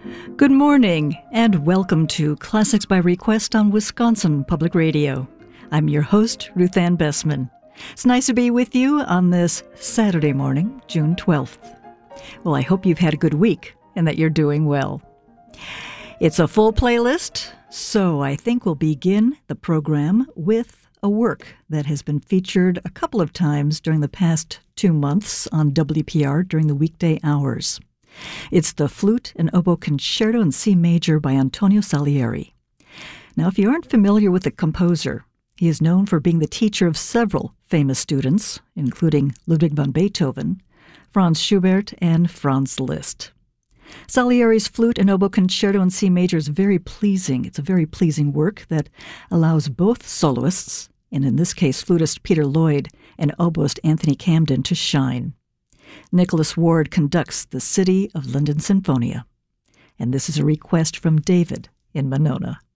Good morning, and welcome to Classics by Request on Wisconsin Public Radio. I'm your host, Ruth Ann Bessman. It's nice to be with you on this Saturday morning, June 12th. Well, I hope you've had a good week and that you're doing well. It's a full playlist, so I think we'll begin the program with a work that has been featured a couple of times during the past 2 months on WPR during the weekday hours. It's the Flute and Oboe Concerto in C Major by Antonio Salieri. Now, if you aren't familiar with the composer, he is known for being the teacher of several famous students, including Ludwig van Beethoven, Franz Schubert, and Franz Liszt. Salieri's Flute and Oboe Concerto in C Major is very pleasing. It's a very pleasing work that allows both soloists, and in this case flutist Peter Lloyd and oboist Anthony Camden, to shine. Nicholas Ward conducts the City of London Sinfonia. And this is a request from David in Monona.